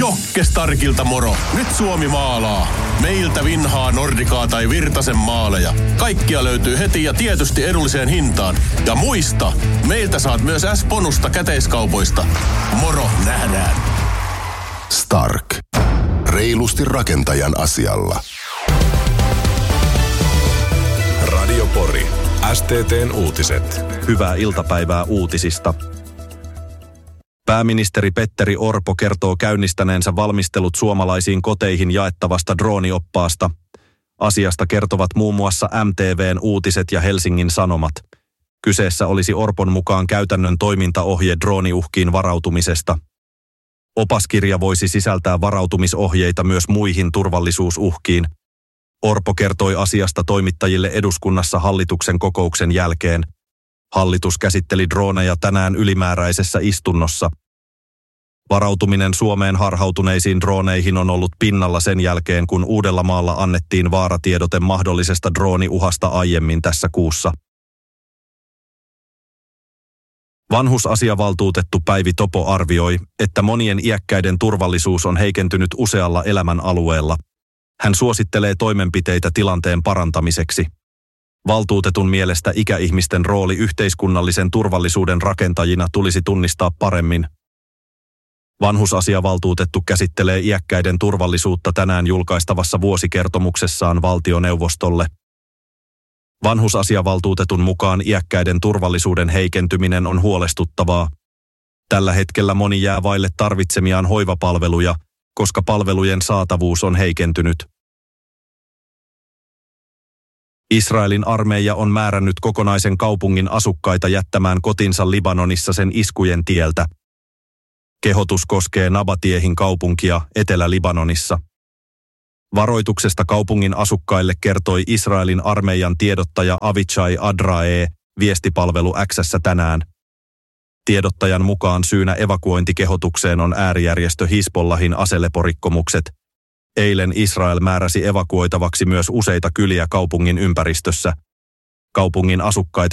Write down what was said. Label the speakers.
Speaker 1: Jokkestarkilta moro! Nyt Suomi maalaa. Meiltä vinhaa Nordikaa tai Virtasen maaleja. Kaikkia löytyy heti ja tietysti edulliseen hintaan. Ja muista, meiltä saat myös S-bonusta käteiskaupoista. Moro, nähdään!
Speaker 2: Stark. Reilusti rakentajan asialla.
Speaker 3: Radio Pori. STT:n uutiset.
Speaker 4: Hyvää iltapäivää uutisista. Pääministeri Petteri Orpo kertoo käynnistäneensä valmistelut suomalaisiin koteihin jaettavasta droonioppaasta. Asiasta kertovat muun muassa MTV:n uutiset ja Helsingin Sanomat. Kyseessä olisi Orpon mukaan käytännön toimintaohje drooniuhkiin varautumisesta. Opaskirja voisi sisältää varautumisohjeita myös muihin turvallisuusuhkiin. Orpo kertoi asiasta toimittajille eduskunnassa hallituksen kokouksen jälkeen. Hallitus käsitteli drooneja tänään ylimääräisessä istunnossa. Varautuminen Suomeen harhautuneisiin drooneihin on ollut pinnalla sen jälkeen, kun Uudellamaalla annettiin vaaratiedote mahdollisesta drooniuhasta aiemmin tässä kuussa. Vanhusasiavaltuutettu Päivi Topo arvioi, että monien iäkkäiden turvallisuus on heikentynyt usealla elämän alueella. Hän suosittelee toimenpiteitä tilanteen parantamiseksi. Valtuutetun mielestä ikäihmisten rooli yhteiskunnallisen turvallisuuden rakentajina tulisi tunnistaa paremmin. Vanhusasiavaltuutettu käsittelee iäkkäiden turvallisuutta tänään julkaistavassa vuosikertomuksessaan valtioneuvostolle. Vanhusasiavaltuutetun mukaan iäkkäiden turvallisuuden heikentyminen on huolestuttavaa. Tällä hetkellä moni jää vaille tarvitsemiaan hoivapalveluja, koska palvelujen saatavuus on heikentynyt. Israelin armeija on määrännyt kokonaisen kaupungin asukkaita jättämään kotinsa Libanonissa sen iskujen tieltä. Kehotus koskee Nabatiehin kaupunkia Etelä-Libanonissa. Varoituksesta kaupungin asukkaille kertoi Israelin armeijan tiedottaja Avichai Adrae viestipalvelu X:ssä tänään. Tiedottajan mukaan syynä evakuointikehotukseen on äärijärjestö Hizbollahin aseleporikkomukset. Eilen Israel määräsi evakuoitavaksi myös useita kyliä kaupungin ympäristössä. Kaupungin asukkaita